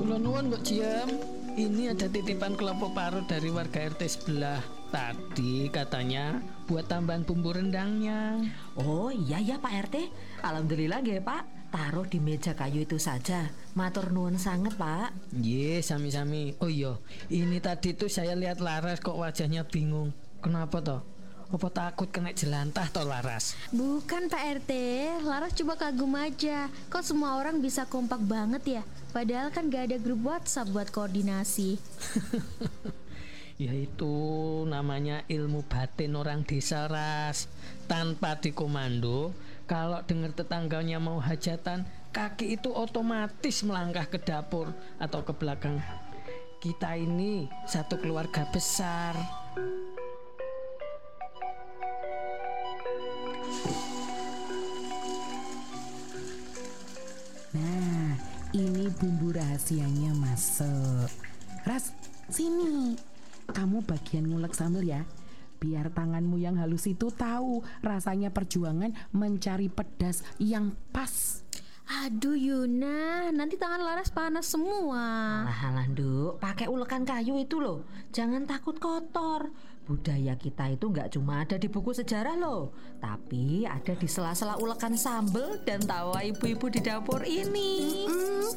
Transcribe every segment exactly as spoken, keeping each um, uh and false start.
Kula nuwun Mbok Jiem. Ini ada titipan kelapa parut dari warga R T sebelah. Tadi katanya buat tambahan bumbu rendangnya. Oh iya ya Pak R T. Alhamdulillah nggih Pak. Taruh di meja kayu itu saja. Matur nuwun sangat Pak. Ye, sami-sami. Oh iya, ini tadi tuh saya lihat Laras kok wajahnya bingung. Kenapa toh? Apa takut kena jelantah toh Laras? Bukan Pak R T, Laras cuma kagum aja. Kok semua orang bisa kompak banget ya? Padahal kan gak ada grup WhatsApp buat koordinasi. Ya itu namanya ilmu batin orang desa Ras. Tanpa dikomando, kalau dengar tetangganya mau hajatan, kaki itu otomatis melangkah ke dapur atau ke belakang. Kita ini satu keluarga besar. Nah, ini bumbu rahasianya masuk. Ras, sini. Kamu bagian ngulek sambal ya. Biar tanganmu yang halus itu tahu rasanya perjuangan mencari pedas yang pas. Aduh Yuna, nanti tangan Laras panas semua. Alah alah Nduk, pakai ulekan kayu itu loh. Jangan takut kotor. Budaya kita itu nggak cuma ada di buku sejarah loh, tapi ada di sela-sela ulekan sambal dan tawa ibu-ibu di dapur ini.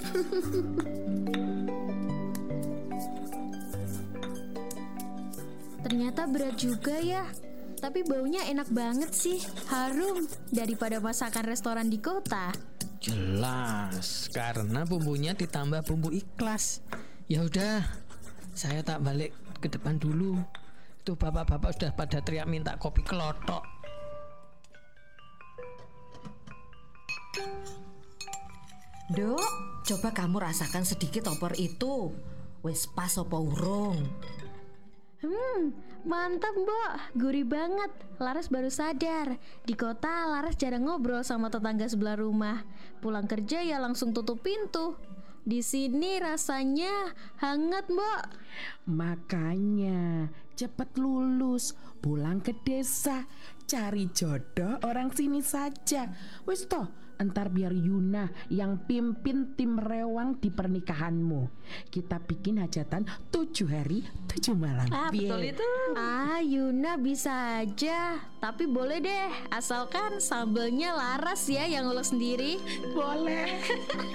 Ternyata berat juga ya. Tapi baunya enak banget sih, harum daripada masakan restoran di kota. Jelas, karena bumbunya ditambah bumbu ikhlas. Ya udah, saya tak balik ke depan dulu. Tuh bapak-bapak sudah pada teriak minta kopi kelotok. Dok, coba kamu rasakan sedikit opor itu. Wes pas opo urung? Hmm, mantap Mbok, gurih banget. Laras baru sadar, di kota Laras jarang ngobrol sama tetangga sebelah rumah. Pulang kerja ya langsung tutup pintu. Di sini rasanya hangat Mbok. Makanya cepet lulus, pulang ke desa, cari jodoh orang sini saja. Wis toh, entar biar Yuna yang pimpin tim rewang di pernikahanmu. Kita bikin hajatan tujuh hari tujuh malam. Ah, betul itu. Ah, Yuna bisa aja. Tapi boleh deh, asalkan sambelnya Laras ya yang ngulek sendiri. Boleh.